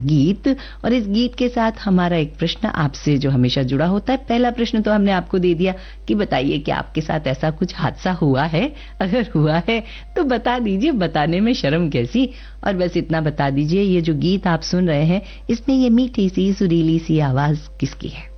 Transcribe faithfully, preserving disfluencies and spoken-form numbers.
गीत, और इस गीत के साथ हमारा एक प्रश्न आपसे जो हमेशा जुड़ा होता है। पहला प्रश्न तो हमने आपको दे दिया कि बताइए कि आपके साथ ऐसा कुछ हादसा हुआ है, अगर हुआ है तो बता दीजिए, बताने में शर्म कैसी। और बस इतना बता दीजिए, ये जो गीत आप सुन रहे हैं इसमें ये मीठी सी सुरीली सी आवाज किसकी है?